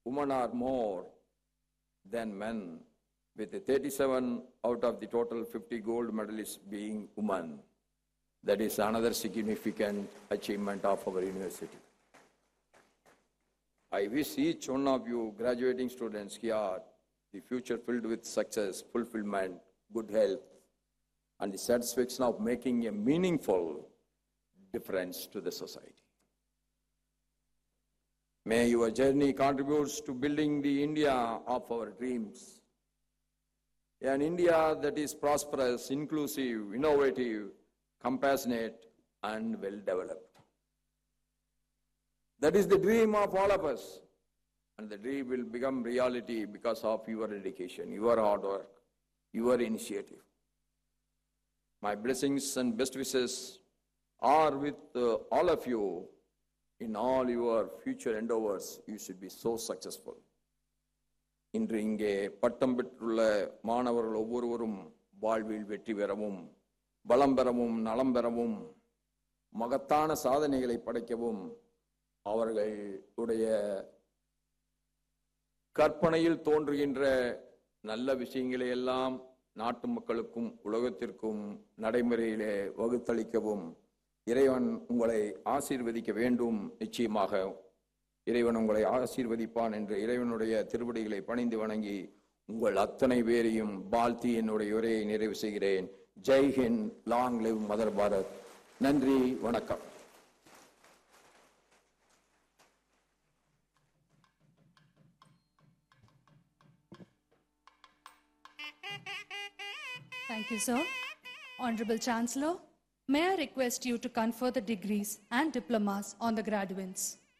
women are more than men, with 37 out of the total 50 gold medalists being women. That is another significant achievement of our university. I wish each one of you graduating students here the future filled with success, fulfillment, good health, and the satisfaction of making a meaningful difference to the society. May your journey contribute to building the India of our dreams. An India that is prosperous, inclusive, innovative, compassionate, and well-developed. That is the dream of all of us. And the dream will become reality because of your dedication, your hard work, your initiative. My blessings and best wishes are with all of you in all your future endeavors. You should be so successful. இன்று இங்கே பட்டம் பெற்றுள்ள மாணவர்கள் ஒவ்வொருவரும் வாழ்வில் வெற்றி பெறவும், பலம் பெறவும், நலம் பெறவும், மகத்தான சாதனைகளை படைக்கவும், அவர்களுடைய கற்பனையில் தோன்றுகின்ற நல்ல விஷயங்களை எல்லாம் நாட்டு மக்களுக்கும் உலகத்திற்கும் நடைமுறையிலே வகுத்தளிக்கவும் இறைவன் உங்களை ஆசீர்வதிக்க வேண்டும். நிச்சயமாக இறைவன் உங்களை ஆசீர்வதிப்பான் என்று இறைவனுடைய திருவடிகளை பணிந்து வணங்கி உங்கள் அத்தனை பேரையும் வாழ்த்தி என்னுடைய உரையை நிறைவு செய்கிறேன். Jai Hind, long live mother Bharat. நன்றி, வணக்கம். Thank you, sir. Honorable Chancellor, may I request you to confer the degrees and diplomas on the graduates.